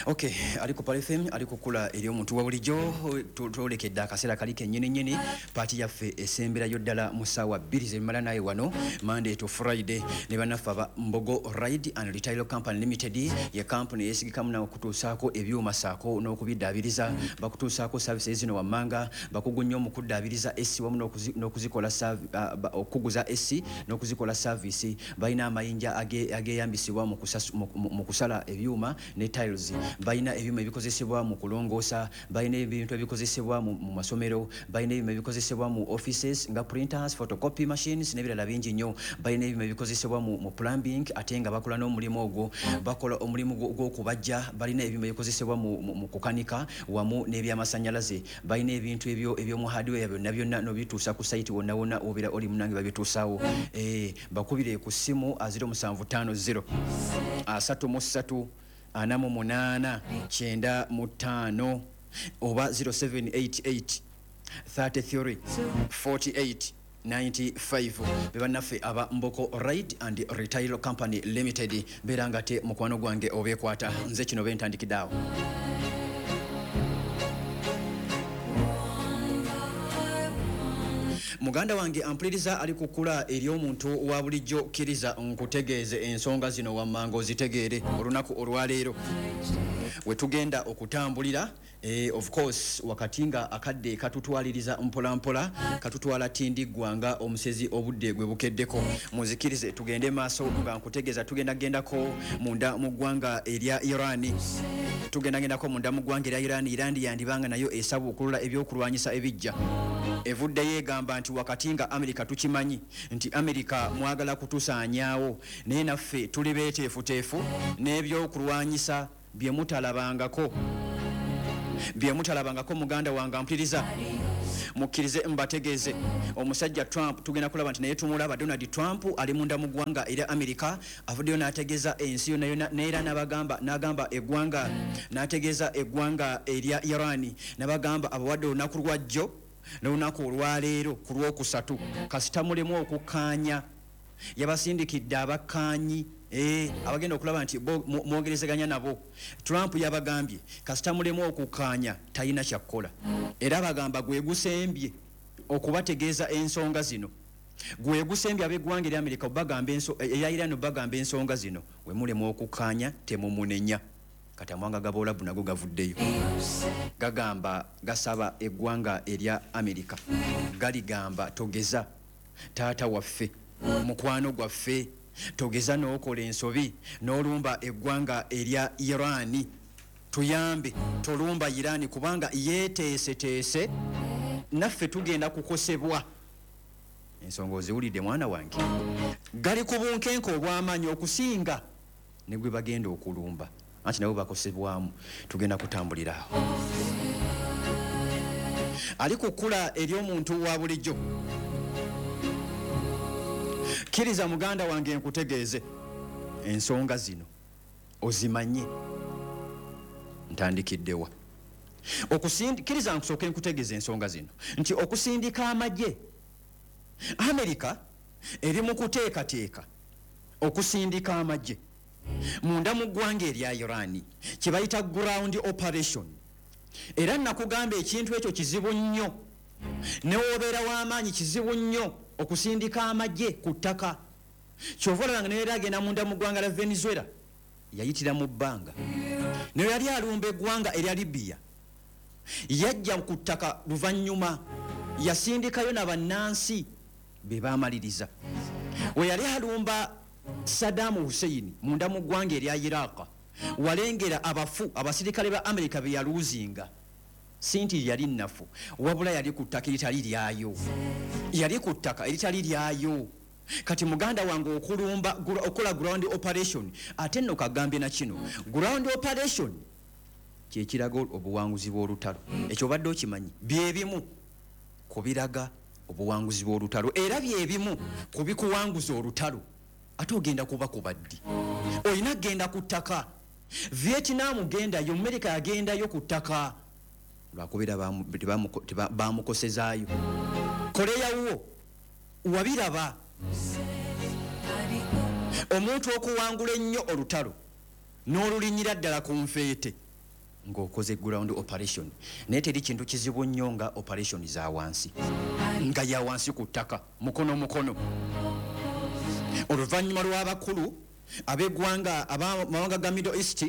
Okay, aliko Pale FM aliko kula eri omuntu wa bulijjo tutolekedde akaseera kali kennyini paati yaffe esemberayo ddala mu ssaawa 2 z'emala naye wano Monday to Friday ne bannaffe aba Mbogo Ride and Retail Company Limited ye kampuni yesigikamu na okutuusaako ebyuma saako n'okubiddaabiriza bakutuusaako services zino wammanga bakugunya omukuddaabiriza essi wamu n'okuzikola okuguza essi n'okuzikola service balina amayinja ageyambisibwa mu kusala ebyuma ne tiles balina ebyuma ebikozesebwa mu kulongoosa balina ebintu ebikozesebwa mu masomero balina ebyuma ebikozesebwa mu offices nga printers photocopy machines n'ebirala bingi nnyo balina ebyuma ebikozesebwa mu plumbing ate nga bakola n'omulimu ogwo bakola omulimu gw'okubajja balina ebyuma ebikozesebwa mu kukanika wamu n'ebyamasanyalaze balina ebintu ebyomu hardware byonna n'obituusa ku site wonna obeera oli munange babituusaawo bakubire ku ssimu 0750 33 8 9 oba 0788 33 48 95 bebannaffe aba Mbogo Ride and Retail Company Limited beeranga te mukwano gwange obeekwata nze kino bentandikiddeawo. Muganda wange ampuliriza ali kukula eri omuntu wa bulijjo kkiriza nkutegeeze ensonga zino wammanga ozitegeere olunaku olwaleero we tugenda okutambulira of course wakati nga akadde katutwaliriza mpolampola katutwala tindiggwanga omusezi obudde gwe bukeddeko muzikirize tugende maaso nga nkutegeeza tugendagendako munda mu ggwanga erya Irani tugendagendako munda mu ggwanga erya Irani yandibanga nayo esaba okulula ebyokulwanyisa ebijja evuddeyo egamba nti wakati nga Amerika tukimanyi nti Amerika mwagala kutusaanyaawo naye naffe tuli beeteefuteefu n'ebyokulwanyisa byemutalabangako muganda wange ampuliriza mukkirize mbategeeze omusajja Trump tugenda kulaba nti naye tumulaba Donald Trump ali munda mu ggwanga erya Amerika avuddeyo n'ategeeza ensi yonna neera n'agamba eggwanga n'ategeeza eggwanga erya Irani n'abagamba abawadde olunaku lwajjo n'olunaku olwaleero ku lwokusatu kasita mulemu okukkaanya yabasindikidde abakkaanyi abagenda okulaba nti mwogerezeganya nabo Trump yabagambye kasita mulemu okukkaanya talina kyakkola era bagamba gwe gusembye okubategeeza ensonga zino gwe gusembye ab'eggwanga erya Amerika eya Iran bagamba ensonga zino we mulemu okukkaanya temumunenya katamwanga gaboolabu nago gavuddeyo gagamba gasaba eggwanga erya Amerika galigamba togeza taata waffe mukwano gwaffe togeza n'okola ensobi n'olumba eggwanga erya Irani tuyambe tolumba Irani kubanga yeeteeseteese naffe tugenda kukosebwa ensonga oziwulidde mwana wange gali ku bunkenke obw'amaanyi okusinga ne gwe bagenda okulumba anti nabo bakosebwamu tugenda kutambulira awo ali kukula eri omuntu wa bulijjo kkiriza muganda wange nkutegeeze ensonga zino ozimanye ntandikiddewa kkiriza nkusooke nkutegeeze ensonga zino nti okusindika amagye Amerika eri mu kuteekateeka okusindika amagye munda mu ggwanga erya Irani kye bayita ground operation era nakugamba ekintu ekyo kizibu nnyo newobeera w'amaanyi kizibu nnyo okusindika amagye ku ttaka kyova olanga neera agenda munda mu ggwanga lya Venezuela yayitira mu bbanga naye yali alumba eggwanga erya Libya yajja ku ttaka luvannyuma yasindikayo n'abannansi be baamaliriza we yali alumba Saddam Hussein munda mu ggwanga erya Iraq walengera abafu abasirikale ba Amerika be yaluuzinga sinti yali nnafu wabula yali ku ttaka eritali lyayo kati muganda wange okola ground operation ate nno kagambye na kino ground operation kyekiraga obuwanguzi bw'olutalo ekyo obadde okimanyi byebimu kubiraga obuwanguzi bw'olutalo era byebimu kubikuwanguza olutalo ate ogenda kuba kubaddi olina genda ku ttaka Vietnam gendayo Amerika yagendayo ku ttaka lwakubira bamukosezaayo Korea wo wabiraba omuntu okuwangula ennyo olutalo n'olulinyira ddala ku nfeete ng'okoze ground operation naye teri kintu kizibu nnyo nga operation za wansi nga ya wansi ku ttaka mukono oluvannyuma lw'abakulu ab'eggwanga ab'amawanga ga Middle East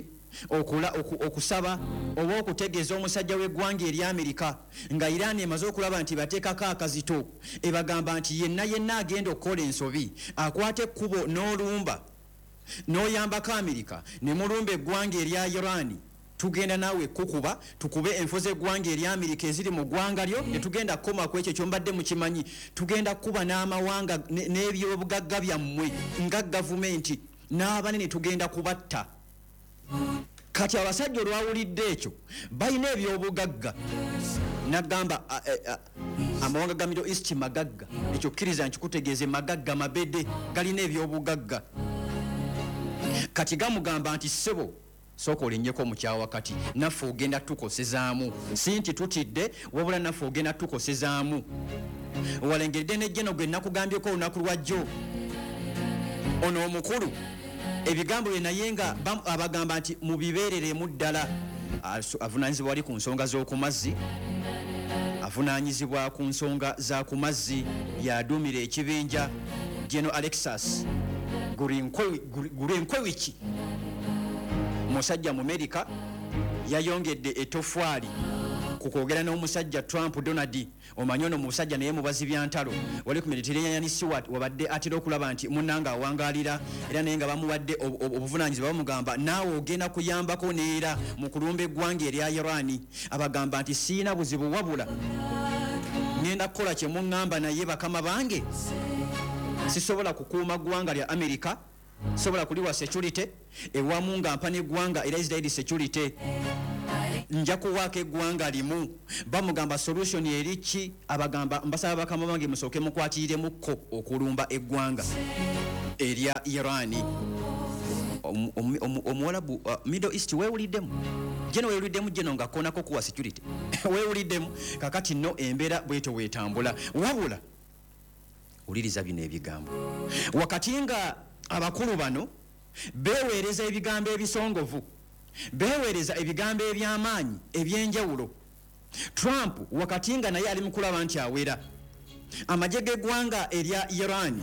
okusaba oba okutegeeza omusajja w'eggwanga eri Amerika nga Iran emaze okulaba nti bateekako akazito ebagamba nti yenna agenda okukola ensobi akwate ekkubo n'olumba n'oyambako Amerika ne mulumba eggwanga erya Iran tugenda naawe kukuba tukube enfo z'eggwanga eri Amerika eziri mu ggwanga lyo netugenda kukoma ku ekyo kyombadde mukimanyi tugenda kukuba n'amawanga n'ebyobugagga byammwe nga gavumenti n'abanene tugenda kubatta. Kati abasajja olwawulidde ekyo balina ebyobugagga nagamba amawanga ga Middle East magagga ekyo kkiriza nkikutegeeze magagga mabede galina ebyobugagga kati gamugamba nti ssebo sooka olinnyeko mukyawa kati naffe ogenda tukosezaamu si nti tutidde wabula naffe ogenda tukosezaamu walengeredde nejjeno gwe nakugambyeko olunaku lwajjo ono omukulu ebigambo bye naye nga abagamba nti mubibeereremu ddala avunaanyizibwa wali ku nsonga z'okumazzi avunaanyizibwa ku nsonga za ku mazzi yaduumira ekibinja General Alexis Gurenkwewiki musajja mu Amerika yayongedde etofwali ku kwogera n'omusajja Trump Donald omanyi ono musajja naye mubazi byantalo wali ku Mediterranean Sea wabadde atera okulaba nti munnanga awangaalira era naye nga bamuwadde obuvunaanyizibwa bamugamba naawe ogenda kuyambako neera mu kulumba eggwanga erya Iran abagamba nti siina buzibu wabula ngenda kukola kye muŋŋamba naye bakama bange sisobola kukuuma ggwanga lya Amerika sobola kuliwa security ewamu nga mpa n'eggwanga era Israeli security nja kuwaako eggwanga limu bamugamba solution eri ki abagamba mbasaba bakama bange musooke mukwatiriremukko okulumba eggwanga erya Iran omuwalabu Middle East weewuliddemu jeno weewuliddemu jeno nga koonako kuwa security weewuliddemu kakati nno embeera bweto weetambula wabula wuliriza bino ebigambo wakati nga abakulu bano beeweereza ebigambo ebisongovu beeweereza ebigambo eby'amaanyi eby'enjawulo Trump wakati nga naye ali mu kulaba nti awera amagye g'eggwanga erya Iran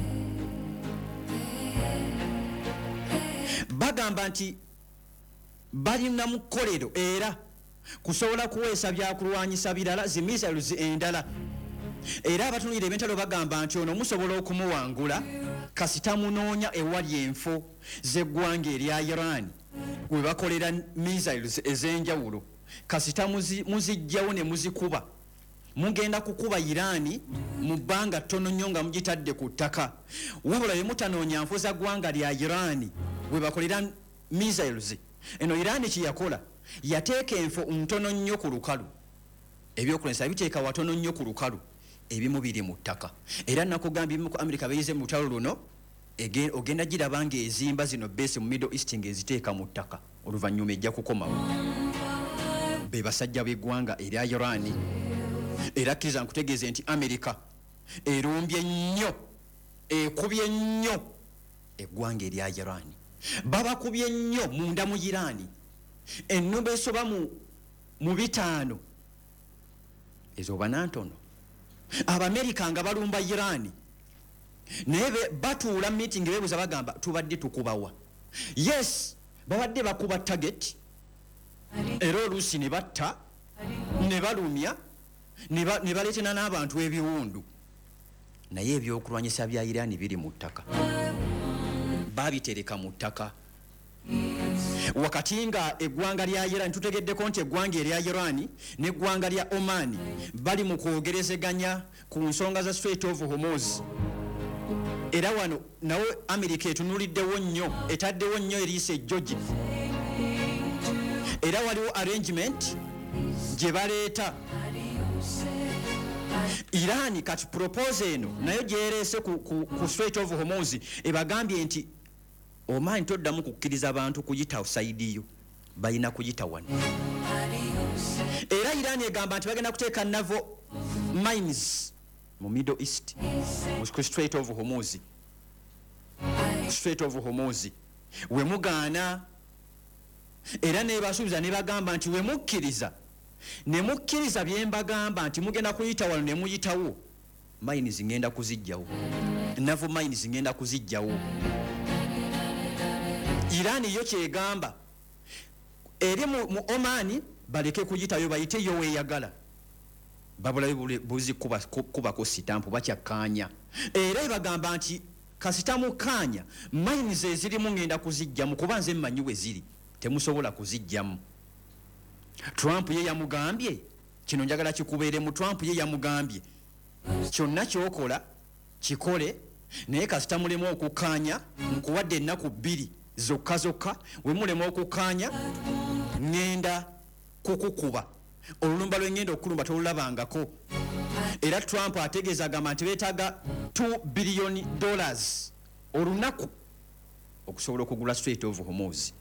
bagamba nti balina mu kkolero era kusobola kuweesa byakulwanyisa birala zi missiles endala era abatunulira ebyentalo bagamba nti ono musobola okumuwangula kasita munoonya ewali enfo z'eggwanga erya Iran we bakolera missiles ez'enjawulo kasita muzijjawo ne muzikuba mugenda kukuba Iran mu bbanga ttono nnyo nga mugitadde ku ttaka wabula bye mutanoonya nfo za ggwanga lya Iran we bakolera missiles eno Iran kye yakola yateeka enfo ntono nnyo ku lukalu ebyokulwanyisa biteeka watono nnyo ku lukalu ebimu biri mu ttaka era nakugambye ebimu ku Amerika beyize mu lutalo luno ogenda giraba ng'ezimba zino base mu Middle East ng'eziteeka mu ttaka oluvannyuma ejja kukomawo be basajja b'eggwanga erya Iran era kkiriza nkutegeeze nti Amerika erumbye nnyo ekubye nnyo eggwanga erya Iran babakubye nnyo munda mu Iran ennumba esoba mu 5 ezo banantono Abamerika nga balumba Iran naye batuula meeting beebuuza bagamba tubadde tukubawa yes babadde bakuba target era oluusi ne batta ne balumya ne baleetena n'abantu ebiwundu naye ebyokulwanyisa bya Iran biri mu ttaka babitereka mu ttaka wakati nga eggwanga lya Iran tutegeddeko nti eggwanga erya Iran n'eggwanga lya Oman bali mu kwogerezeganya ku nsonga za Strait of Hormuz era wano nawe Amerika etunuliddewo nnyo etaddewo nnyo eriisa ejjogi era waliwo arrangement gye baleeta Iran kati propose eno nayo gyereese ku Strait of Hormuz ebagambye nti Oman toddamu kukkiriza abantu kuyita saidiyo balina kuyita wano era Iran egamba nti bagenda kuteeka naval mines mu Middle East mu Strait of Hormuz we mugaana era ne basuubiza ne bagamba nti we mukkiriza ne mukkiriza bye mbagamba nti mugenda kuyita wano ne muyitawo mines ngenda kuzijjawo navu mines ngenda kuzijjawo. Iran yo kyegamba eri mu Oman baleke kuyitayo bayite yo weyagala babulayo buzi kuba ko sitampu bakyakkaanya era bagamba nti kasita mukkaanya mines ezirimu ngenda kuzijjamu kuba nze mmanyi we ziri temusobola kuzijjamu. Trump ye yamugambye kino njagala kikubeere mu Trump ye yamugambye kyonna kyokola kikole naye kasita mulemu okukkaanya nkuwadde ennaku 2 zokka we mulemu okukkaanya ngenda kukukuba olulumba lwengenda okulumba tolulabangako. Era Trump ategeeza agamba nti beetaaga $2 billion olunaku okusobola okugula Strait of Hormuz.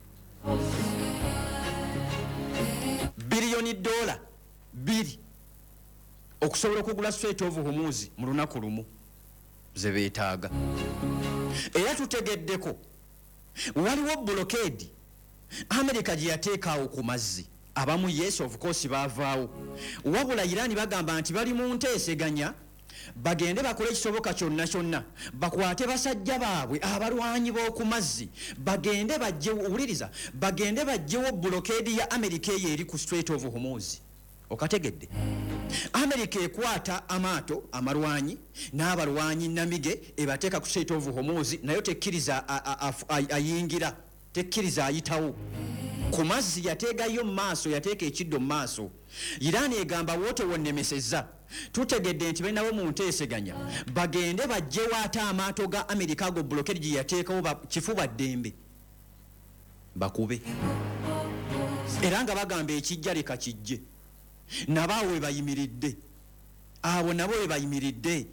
$2 billion okusobola okugula Strait of Hormuz mu lunaku lumu ze beetaaga. Era tutegeddeko waliwo blockade America gye yateekaawo ku mazzi abamu yes of course baavaawo wabula Iran bagamba nti bali mu nteeseganya bagende bakole ekisoboka kyonna bakwate basajja baabwe abalwanyi b'oku mazzi bagende bajjewo blockade ya America eyo eri ku Strait of Hormuz. Okategedde America ekwata amaato amalwanyi n'abalwanyi namige ebateeka ku Strait of Hormuz nayo tekkiriza ayingira tekkiriza ayitawo ku mazzi yateegayo mu maaso yateeka ekiddo mu maaso. Iran egamba wote wonnemesezza tutegedde nti benawo mu nteeseganya bagende bajjewo ate amaato ga America go blockade gye yateekawo kifuba ddembe bakube era nga bagamba ekijja leka kijje nabaawe we bayimiridde abo nabo we bayimiridde.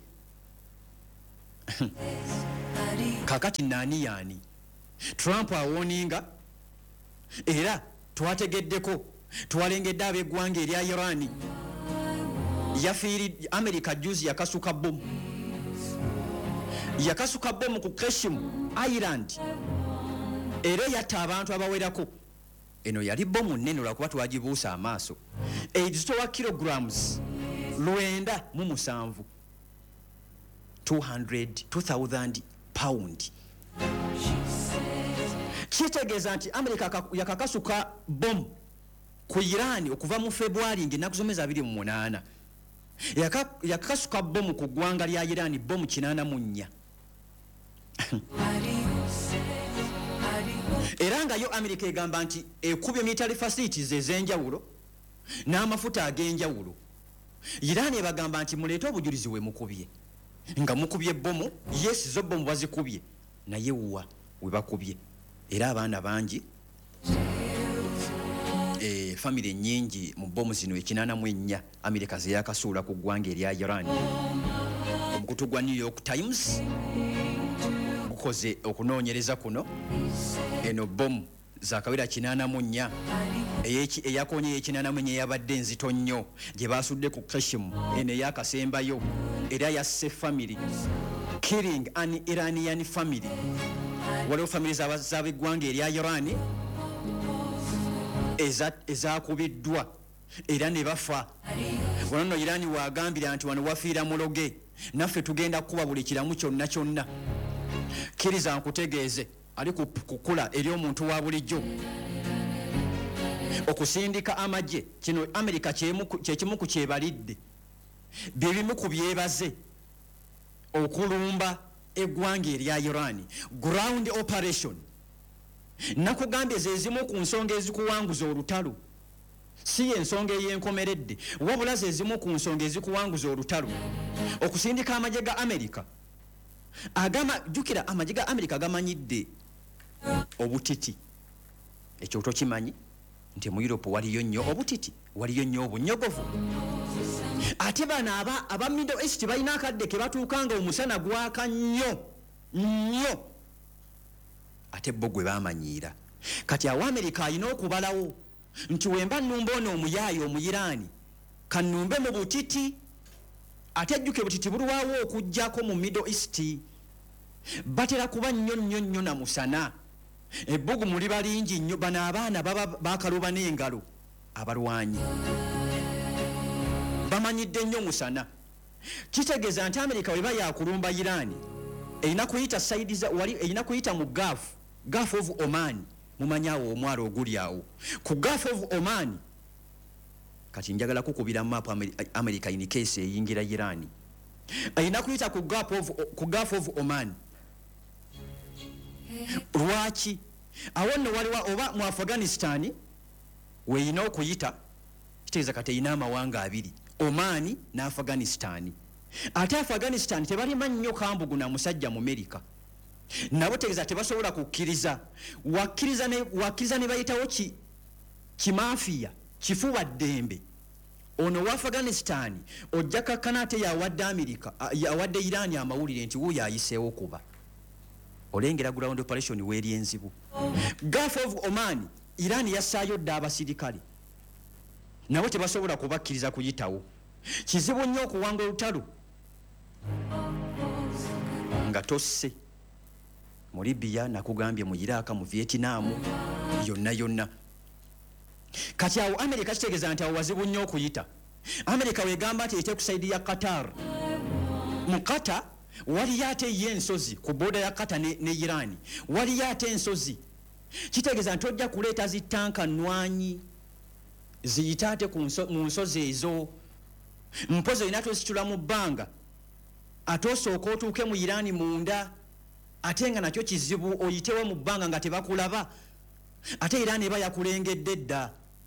Kakati nani yani Trump awoninga era twategeddeko twalengedde ab'eggwanga erya Iran yafiiri America juzi yakasuka bomu ku Kashim Island era yatta abantu abawerako. Eno yali bomu nnene lwakuba twagibuusa amaaso ekitowa kilograms 907 2,000 pound. Kitegeeza nti America yakakasuka bomu ku Iran okuva mu February ng'ennaku zomeza 28 yakasuka bomu ku ggwanga lya Iran bomu 84 era nga yo America egamba nti ekubye military facilities ez'enjawulo n'amafuta ag'enjawulo. Iran ebagamba nti muleete obujulizi we mukubye nga mukubye bomu yes zo bomu bazikubye naye wa we bakubye era abaana bangi family nyingi mu bomu zino 84 America ze yakasuula ku ggwanga erya Iran. Omukutu gwa New York Times gukoze okunoonyereza kuno eno bomu zakawera 84 eyakonye 84 eyabadde nzito nnyo gye basudde ku Kashim eno eyakasembayo era yasse family killing an Iranian family. Waliwo family z'abeggwanga erya Iran ezakubiddwa era ne bafa. Wano Iran waagambira nti wano wafiira muloge naffe tugenda kuba buli kiramu kyonna. Kkiriza nkutegeeze ali kukula eri omuntu wa bulijjo okusindika amagye kino America kyekimu ku kyebalidde bye bimu ku byebaze okulumba eggwanga erya Iran ground operation. Nakugambye zezimu ku nsonga ezikuwanguza olutalo si ensonga ey'enkomeredde wabula zezimu ku nsonga ezikuwanguza olutalo okusindika amagye ga America jukira amagye ga America gamanyidde obutiti ekyo tokimanyi nti mu Europe waliyo nnyo obutiti waliyo nnyo obunyogovu ate bano aba Middle East balina akadde ke batuukanga omusana gwaka nnyo ate bo gwe bamanyiira. Kati awo America alina okubalawo nti wemba nnumba ono omuyaayi omuyiraani kannumbe mu butiti ate jjuke butiti bulwawo okujjako mu Middle East batera kuba nnyo na musana ebbugumu liba lingi nnyo. Bano abaana baba bakaluba n'engalo. Abalwanyi bamanyidde nnyo musana. Kitegeeza nti Amerika weba yakulumba Iran erina kuyita saidiza wali erina kuyita mu Gulf of Oman. Mumanyawo omwalo oguli awo ku Gulf of Oman. Kati njagala kukubira map Amerika in case eyingira Iran. Erina kuyita ku Gulf of Oman. Lwaki? Awo nno waliwo oba mu Afghanistan weeyina okuyita. Kitegeeza kati erina amawanga abiri, Oman ne Afghanistan. Ate Afghanistan tebalima nnyo kambugu na musajja mu Amerika. Nabo tegeeza tebasobola kukkiriza. Wakkiriza ne bayitawo kimafiya kifuba ddembe. Ono wa Afghanistan ojja kakkana ate yawadde Amerika yawadde Iran amawulire nti wuuyo ayiseewo kuba. Olengera ground operation weeri enzibu. Gulf of Oman Iran yassaayo dda abasirikale. Nabo tebasobola kubakkiriza kuyitawo. Kizibu nnyo okuwanga olutalo nga tosse. Mu Libya nakugambye, mu Iraq, mu Vietnam, yonna. Kati awo Amerika kitegeeza nti awo wazibu nnyo okuyita. Amerika wegamba nti ete ku saidi ya Qatar. Mu Qatar waliyo ate ye ensozi ku boda ya Qatar ne Iran. Waliyo ate ensozi. Kitegeeza nti ojja kuleeta zitanka nnwanyi ziyita ate mu nsozi ezo. Mpozi olina tositula mu bbanga ate osooka otuuke mu Iran munda. Ate nga nakyo kizibu oyitewo mu bbanga nga tebakulaba. Ate Iran eba yakulengedde dda.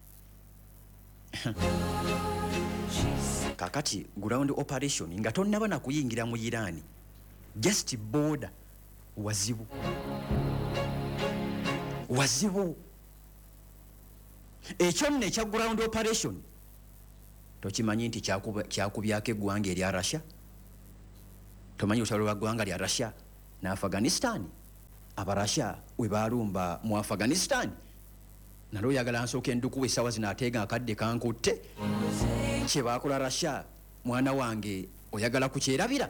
Kakati ground operation nga tonnaba na kuyingira mu Iran. Just border wazibu. Ekyo nno ekya ground operation tokimanyi nti kyakubyako eggwanga erya Russia? Tomanyi olutalo lwa ggwanga lya Russia na Afghanistan? Abarussia we balumba mu Afghanistan nalo oyagala nsooka enduku essaawa zino ateega akadde kankutte. Kye baakola Russia mwana wange oyagala kukyerabira?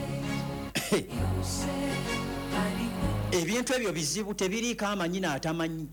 Ebintu ebyo bizibu, tebiriiko amanyi n'atamanyi.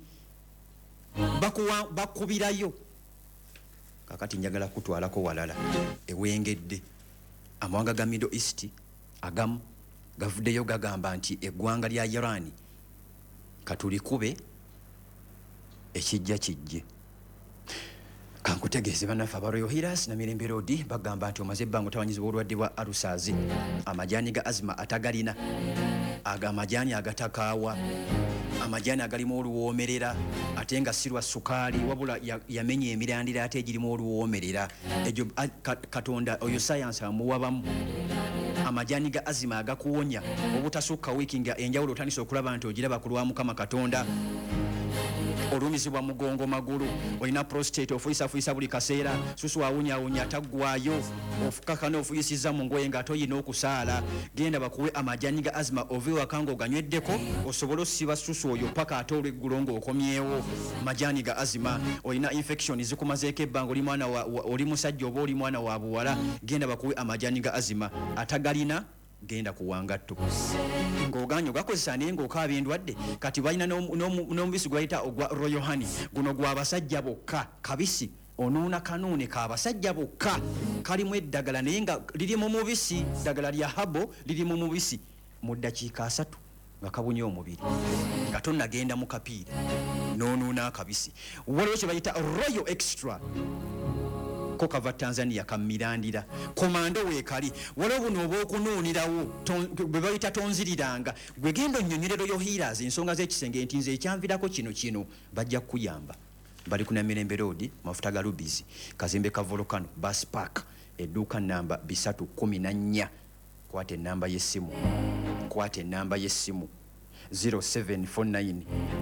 Bakubirayo. Kakati njagala kutwalako walala ewengedde. Amawanga ga Middle East agamu gavuddeyo gagamba nti eggwanga lya Iran katulikube ekijja kijje. Kankutegeeze bannaffe aba Royal Healers na Mirembe Road bagamba nti omaze ebbanga otawanyizibwa obulwadde bwa alusaze. Amajaani ga azima atagalina, amajani agatakaawa, amajani agalimu oluwoomerera ate nga si lwa sukaali wabula yamenya emirandira ate egirimu oluwoomerera. Egyo Katonda oyo sayansi amuwabamu. Amajani ga azima agakuwonya obutasukka wiiki nga enjawulo otandise okulaba nti ogiraba ku lwa Mukama Katonda. Olumizibwa mugongo magulu, olina prostate ofuyisa buli kaseera, susu awunya taggwayo, ofukakana ofuyisiza mu ngoye nga toyina okusaala. Genda bakuwe amajani ga azima ove wakango ganyweddeko osobole osiba susu oyo paka ate olweggulo ng'okomyewo. Majani ga azima olina infection zikumazeeko ebbanga oli musajja oba oli mwana wa buwala, genda bakuwe amajani ga azima. Atagalina genda kuwangatto ng'oganyo gakozesa naye ng'okaaba endwadde. Kati balina n'omubisi gwayita ogwa Royal Honey, guno gwa basajja bokka, kabisi onuuna kanuune ka basajja bokka, kalimu eddagala naye nga liri mu mubisi. Ddagala lya habo liri mu mubisi mu ddakiika 3 nga kabunye omubiri nga tonnagenda mu kapiira n'onuuna akabisi. Waliwo kye bayita Royal Extra ko kava Tanzania kamirandira komando weekali. Waliwo buno obw'okunuunirawo bwe bayita tonziriranga. Gwe genda onnyonnyole Royal Healers ensonga z'ekisenge nti nze ekyanvirako kino bajja kukuyamba. Bali ku Namirembe Road, mafuta ga Rubies, kazimbe ka Volcano, Bus Park, edduuka namba 314. Kwate ennamba y'essimu 0749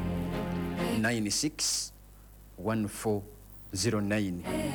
96 1409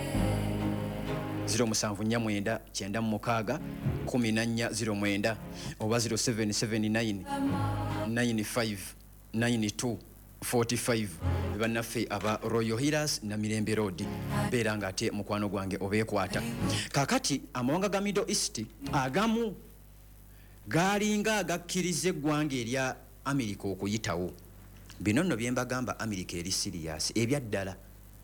0749 96 1409 oba 0779 95 92 45. Bannaffe aba Royal Healers na Mirembe Road, beera nga ate mukwano gwange obeekwata. Kakati amawanga ga Middle East agamu galinga agakkiriza eggwanga erya Amerika okuyitawo. bino nno bye mbagamba America eri serious ebyaddala.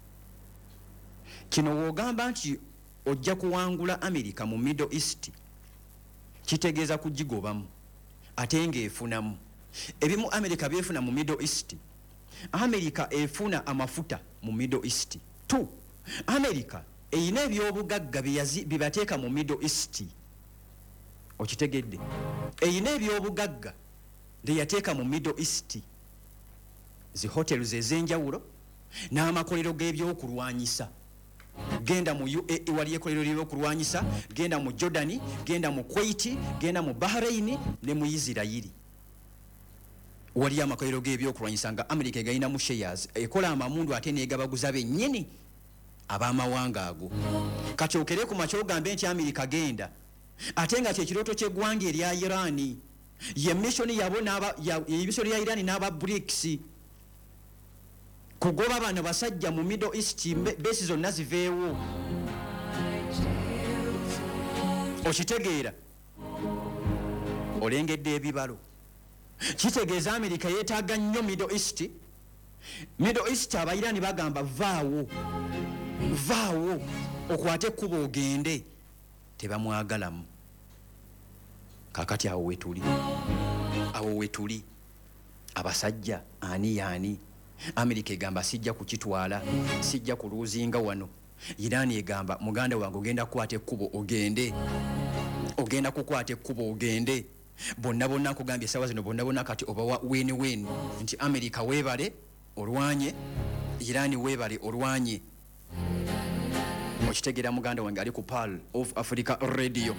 Kino wogamba nti ojja kuwangula America mu Middle East kitegeeza kugigobamu ate ng'efunamu. Ebimu America byefuna mu Middle East. America efuna amafuta mu Middle East. 2. America eyina ebyobugagga bibateeka mu Middle East. Okitegedde? Eyina ebyobugagga byeyateeka mu Middle East. Zi hotels ez'enjawulo n'amakolero g'ebyokulwanyisa. Genda mu UAE wali ekolero ly'ebyokulwanyisa, genda mu Jordan, genda mu Kuwait, genda mu Bahrain ne mu Israel. Wali amakolero g'ebyokulwanyisa nga America gayina mu shares ekola amamundu ate n'egabaguza bennyini ab'amawanga ago. Kati okere ku makyo ogambe nti America genda ate nga kyekirooto ky'eggwanga erya Iran ye mission yabo y'ebisolo ya Iran n'aba BRICS kugoba bano basajja mu Middle East besi zonna ziveewo. Okitegeera? Olengedde ebibalo. Kitegeeza America yeetaaga nnyo Middle East. Middle East abayirani bagamba vaawo okwate ekkubo ogende. Tebamwagalamu. Kakati awo wetuli abasajja ani yaani America egamba sijja kukitwala, sijja kuluuzinga wano. Iran egamba muganda wange ogenda kukwata ekkubo ogende. Ogenda kukwata ekkubo ogende. Bonna nkugambye essaawa zino bonna kati obawa win-win nti America weebale olwanye, Iran weebale olwanye. Okitegeera muganda wange ali ku Pearl of Africa Radio.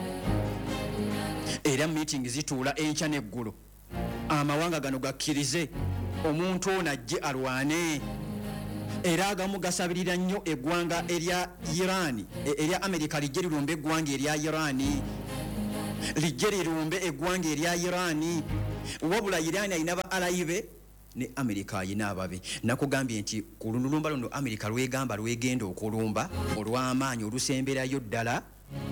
Era meeting zituula enkya n'eggulu. Amawanga gano gakkirize omuntu ono ajje alwane. Era agamu gasabirira nnyo eggwanga erya Iran, erya America lijje lirumbe eggwanga erya Iran. Lijje lirumbe eggwanga erya Iran. Wabula Iran ayina ba alaibe ne America ayina ababe. Nakugambye nti ku lunulumba luno America lwegenda okulumba olw'amaanyi olusemberayo ddala.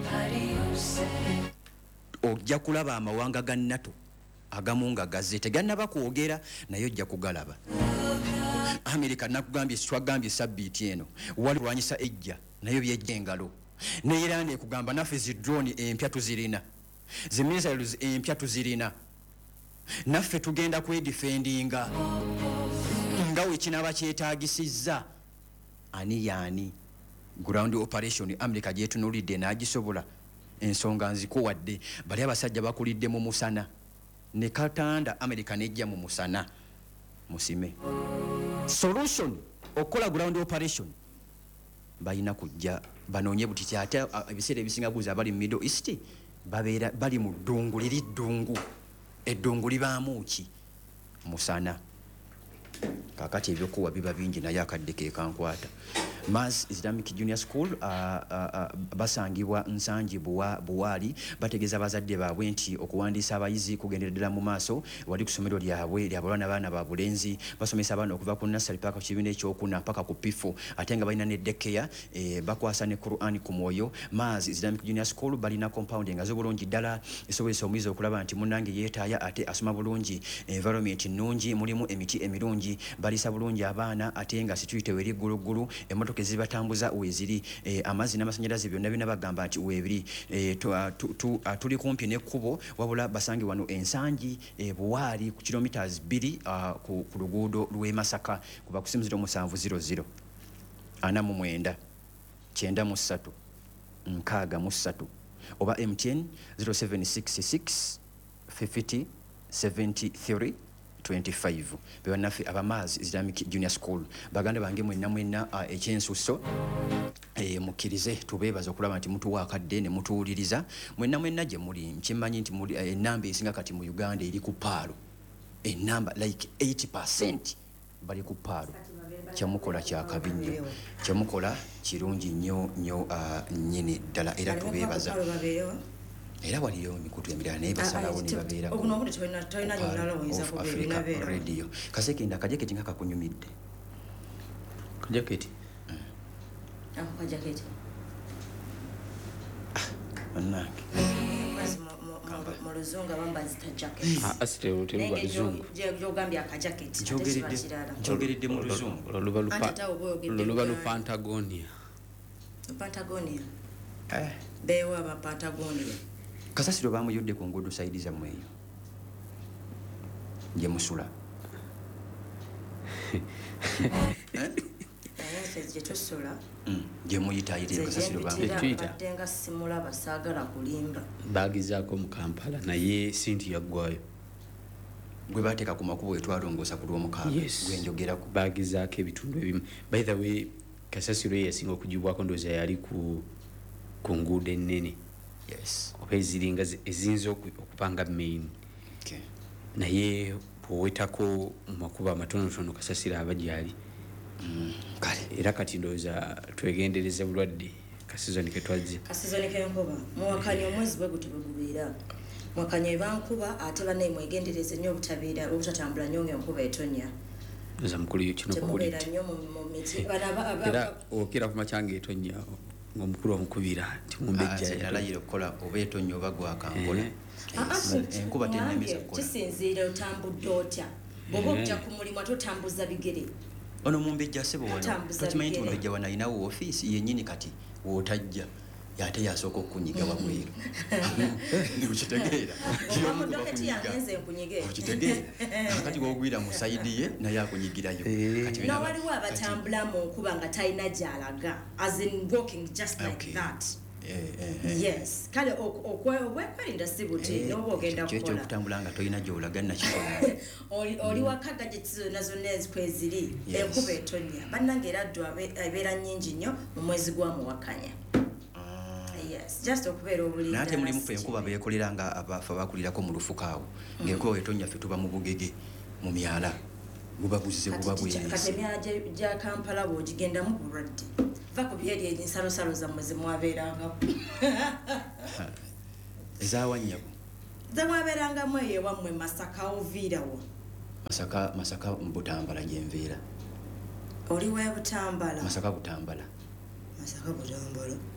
Ojja kulaba amawanga ga NATO agamu nga gazze tegannaba kwogera naye ojja kugalaba. America nakugambye twagambye sabbiiti eno wali lwanyisa ejja nayo byejja engalo. Ne Iran ekugamba naffe zi drone empya tuzirina, zi missiles empya tuzirina, naffe tugenda kwedifendinga nga wekinaba kyetaagisizza. Ani yaani ground operation America gyetunuulidde n'agisobola. Ensonga nzikuwadde bali abasajja bakulidde mu musana ne katanda America nejja mu musana musime. Solution okola ground operation bayina kujja banoonye butiti ate ebiseera ebisinga guza bali mu Middle East babeera bali mu ddungu liri ddungu eddungu libaamu ki musana. Kakati ebyokuwa biba bingi naye akadde ke kankwata. Maz Islamic Junior School basangibwa Nsangi Buwali bategeeza bazadde baabwe nti okuwandiisa abayizi kugendereddera mu maaso wali ku ssomero lyabwe ly'abalwana baana ba bulenzi basomesa abaana okuva ku nursery paka ku kibiina ekyokuna paka ku P4 ate nga balina ne daycare bakwasa ne Quran ku mwoyo. Maz Islamic Junior School balina compound engazo bulungi ddala esobozesa omuyizi okulaba nti munnange yeetaaya ate asoma bulungi, environment nnungi, mulimu emiti emirungi, balisa bulungi abaana ate nga situite weri gguluggulu, emmotoka ezibatambuza weeziri, amazzi n'amasannyalaze byonna bina bagamba nti weebiri. Tuli kumpi n'ekkubo wabula basange wano Ensangi Buwaali ku kilometers 2 ku luguudo lw'e Masaka kuva ku 0700 49 93 63 oba MTN 0766 50 73 25. Bebannaffe abamaazi Islamic Junior School baganda bange mwenna ekyensusso mukkirize tubeebaza okulaba nti mutuwa akadde ne mutuwuliriza mwenna gye muli. Nkimanyi nti ennamba esinga kati mu Uganda eri ku paalo, ennamba like 80% bali ku paalo. Kyemukola kyakabi nnyo, kyemukola kirungi nnyo nnyini ddala era tubeebaza. Era waliyo emikutu emirala naye basalawo ne babeera Africa Radio. Kasekenda akajaketi nga kakunyumidde? Kajaketi? Kajaketi. Bannange. mu luzungu abamba zita jacket asitero teruba luzungu gyogambye aka jacket kyogeredde mu luzungu luba lu Patagonia beewa aba Patagonia kasasiro bamuyodde ku nguudo saidi zammwe eyo gye musula gye tusula gye muyitayire kasasiro badde nga simulaba saagala kulimba baagezaako mu Kampala naye sinti yaggwayo gwe bateeka ku makubo etwalongoosa ku lw'omukaaga gwenjogerako baagezaako ebitundu ebimu by the way kasasiro ye yasinga okugibwako ndowooza yali ku nguudo ennene oba eziringa eziyinza okupanga main naye bwowetako mu makubo amatonotono kasasiro aba gyali kale era kati ndowooza twegendereze bulwadde kasizoni ketwazze kasizoni kenkuba muwakanya omwezi bwe guti bwe gubeera mwakanya ebankuba ate bannaye mwegendereze nnyo obutatambula nnyo ng'enkuba etonya ndowooza mukulu kino temubeera nnyo mu miti era okira ku makyanga etonya ng'omukulu omukubira timumbejjayalayire okukola oba etonya oba gwakampola enkuba tennemeza kukola kisinziira otambudde otya bw'oba okujja ku mulimu ate otambuza bigere ono mumbejja sebo wano tokimanyi nti mumbejja wano alinawo woofiisi yennyini kati wootajja yate yasooka okunyiga wabweru ukitegeera okitegeera kati woogwira mu sayidi ye naye akunyigirayo waliwo abatambula mu nkuba nga talina gy'alaga as in walking just like that yes kale okwekwerinda si buti noba ogenda kukola okutambula nga tolina gy'olaga nakikola oli wakaga gye zonna zonna ezikweziri enkuba etonya bannange era ddu ebeera nnyingi nnyo mu mwezi gwa Muwakanya just okubeera obuliri naye ate mulimu fe enkuba beekolera nga abafu abakulirako mu lufuka awo ng'enkuba etonya ffe tuba mu bugege mu myala buba buzze buba bweyisa kati emyala gya Kampala bw'ogigendamu bulwadde va ku byeri ensalosalo zammwe zemwabeerangako ezawanyabo zemwabeerangamu eyo ewammwe Masaka oviirawo Masaka mu Butambala gyenveera oli we Butambala Masaka Butambala Masaka Butambala